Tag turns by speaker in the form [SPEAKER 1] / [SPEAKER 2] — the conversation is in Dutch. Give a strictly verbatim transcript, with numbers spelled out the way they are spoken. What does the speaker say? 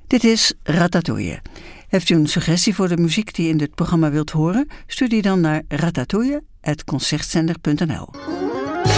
[SPEAKER 1] Dit is Ratatouille. Heeft u een suggestie voor de muziek die je in dit programma wilt horen? Stuur die dan naar ratatouille apenstaartje concertzender punt n l.